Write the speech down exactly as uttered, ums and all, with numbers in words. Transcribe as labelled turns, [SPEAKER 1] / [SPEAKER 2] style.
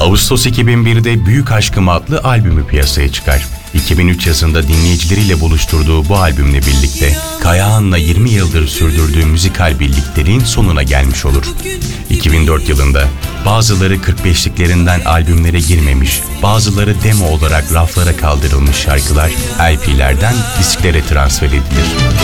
[SPEAKER 1] Ağustos iki bin birde Büyük Aşkım adlı albümü piyasaya çıkar. iki bin üç yazında dinleyicileriyle buluşturduğu bu albümle birlikte Kayahan'la yirmi yıldır sürdürdüğü müzikal birlikteliğin sonuna gelmiş olur. iki bin dört yılında bazıları kırk beşliklerinden albümlere girmemiş, bazıları demo olarak raflara kaldırılmış şarkılar L P'lerden disklere transfer edilir.